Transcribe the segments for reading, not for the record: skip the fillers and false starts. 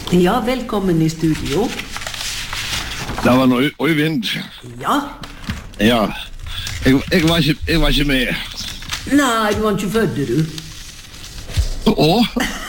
Ja, velkommen i studio. Det var noe Øyvind. Ja. Ja, jeg var ikke med. Nei, du var ikke født, du. Åh?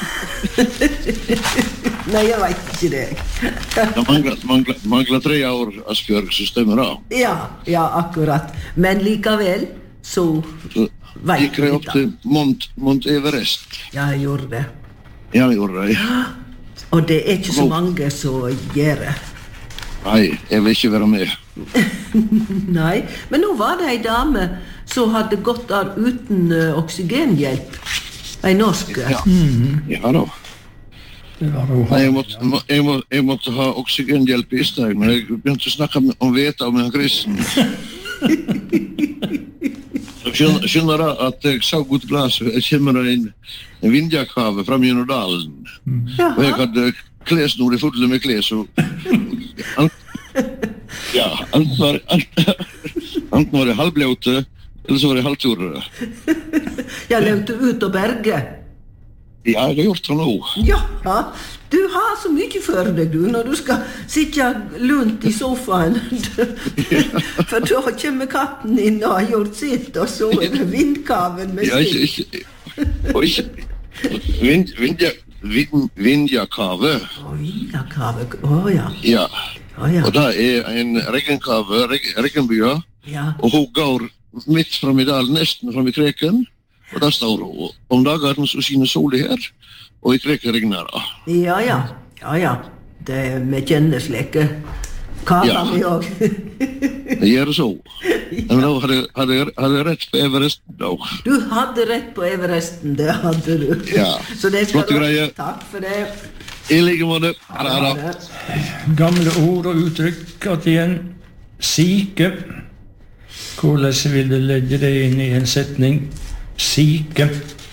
Nei, jeg vet ikke det. Det mangler 3 år, Asbjørg, så stemmer det. Ja, akkurat. Men likevel, så vet Gikk jeg opp til Mount Everest. Ja, jeg gjorde det. Ja, jeg gjorde det. Og det er ikke så mange som gjør det. Nei, jeg vil ikke være med. Nei, men nå var det en dame som hadde gått der uten oksygenhjelp. En norsk. Ja, ja da. Nei, jeg måtte ha oksygenhjelp i stedet, men jeg begynte å snakke om veta om en kristen. Skjønner da at jeg sa godt glass, jeg kommer en vindjakave frem gjennom dalen. Og jeg hadde klesnor i fulle med kles, og enten var det halvblåte, eller så var det halvtore. Jeg levde ut og berge. Ja, jeg har gjort det nå. Ja, du har så mye for deg, du, når du skal sitte lunt i sofaen. For da kommer katten inn og har gjort sitt, og så er det vindkaven med sitt. Vindjakave. Vindjakave, ja. Ja, og det er en regnkave, regnbya, og hun går midt frem i dalen, nesten frem i kreken, og der står hun. Om dagen så skinner solen her, og i kreken regner det. Ja. Det er med kjennesleke. Kava mi også. Det gjør det så. Men da hadde jeg rett på Everesten da. Du hadde rett på Everesten, det hadde du. Ja, så det skal flotte greier. Takk for det. I like måte. Gamle ord og uttrykk at igjen. Syke. Hvordan vil du legge det inn i en setning? Syke.